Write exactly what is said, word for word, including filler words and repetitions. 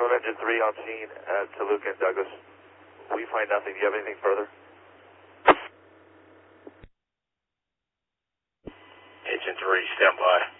from Engine three on scene at Toluca and Douglas. We find nothing. Do you have anything further? Engine three, stand by.